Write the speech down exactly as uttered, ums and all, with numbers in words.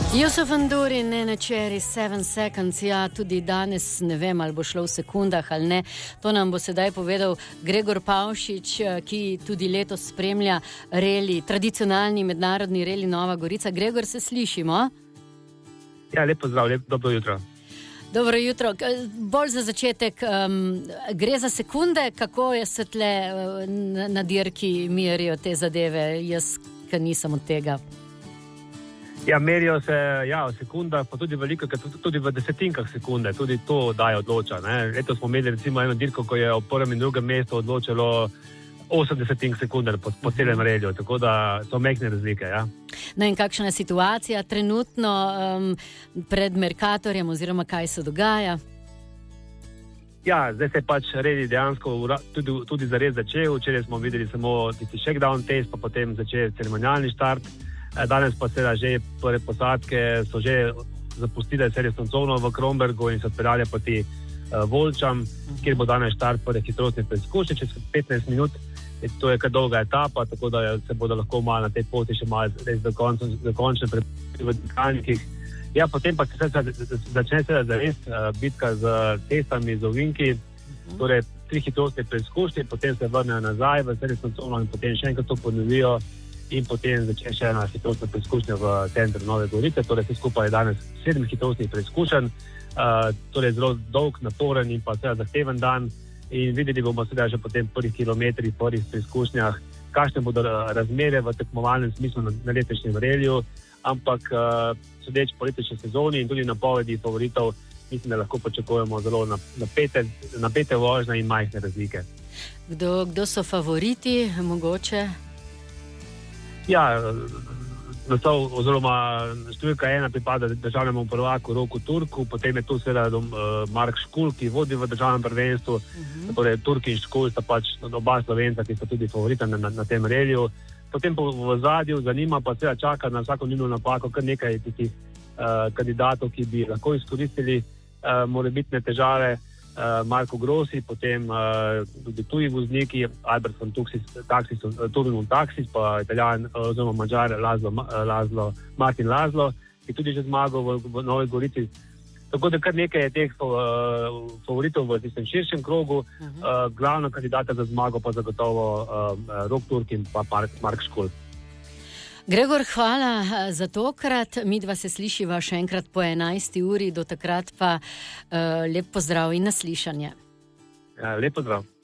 Jusuf Enduri, Nene Cherry, Seven Seconds, ja, tudi danes ne vem, ali bo šlo v sekundah ali ne. To nam bo sedaj povedal Gregor Pavšič, ki tudi letos spremlja reli, tradicionalni mednarodni reli Nova Gorica. Gregor, se slišimo? Ja, lep pozdrav, lep, dobro jutro. Dobro jutro. Bolj za začetek, um, gre za sekunde, kako je se tle na, na dirki merijo te zadeve, jaz, ki nisem od tega. Ja, merijo se ja, v sekundah, pa tudi veliko, tudi, tudi v desetinkah sekunde, tudi to daje odloča. Ne? Letos smo imeli recimo eno dirko, ko je v prvem in drugem mestu odločilo osemdesetink sekunde po, po celem reliju, tako da so mehne razlike. Ja? No in kakšna je situacija trenutno um, pred Mercatorjem oziroma kaj se dogaja? Ja, zdaj se je pač reli dejansko tudi, tudi zares začel. Včeraj smo videli samo tisti shakedown test, pa potem začel ceremonialni štart. Danes pa seveda že prve posadke so že zapustile serijo Stoncovno v Krombergu in se odpeljale proti uh, Volčam, kjer bo danes štart prve hitrostne preizkušnje čez petnajst minut. To je kar dolga etapa, tako da se bodo lahko malo na tej poti še malo res do konca, do končne preprivodnikalnikih. Ja, potem pa se začne seveda zares uh, bitka z testami, z ovinki, torej tri hitrostne preizkušnje, potem se vrnejo nazaj v serijo Stoncovno in potem še enkrat to ponovijo. In potem začne še ena hitrostna preizkušnja v centru Nove Gorice. Torej, vse skupaj je danes sedem hitrostnih preizkušenj, uh, torej zelo dolg, naporen in pa seveda zahteven dan. In videli bomo seveda že po tem prvih kilometrih, prvih preizkušnjah, kakšne bodo razmere v tekmovalnem smislu na, na letošnjem reliju. Ampak uh, sodeč po letošnji sezoni in tudi napovedi favoritov, mislim, da lahko pričakujemo zelo napete, napete vožnje in majhne razlike. Kdo, kdo so favoriti, mogoče? Ja, naslov oziroma številka ena pripada državnemu prvaku Roku Turku, potem je tu seveda uh, Mark Škulj, ki vodi v državnem prvenstvu, uh-huh. Torej Turk in Škulj sta pač oba Slovenca, ki sta tudi favorita na, na, na tem reliju. Potem po v zadju zanima pa seveda čaka na vsako njeno napako kar nekaj tih uh, kandidatov, ki bi lahko izkoristili uh, morebitne težave. Uh, Marko Grossi, potem uh, tudi tuji vozniki, Albert von Tuxis, Taxis, uh, Turin Taxis, pa Italijan uh, oziroma Mađar Lazlo, uh, Lazlo, Martin Lazlo, ki tudi že zmagal v, v Novi Gorici. Tako da kar nekaj je teh uh, favoritov v tistem širšem krogu, uh-huh. uh, glavna kandidata za zmago pa zagotovo uh, Rok Turk in pa Mark, Mark Škulj. Gregor, hvala za tokrat. Mi dva se slišiva še enkrat po enajsti uri, do takrat pa uh, lep pozdrav in naslišanje. Ja, lep pozdrav.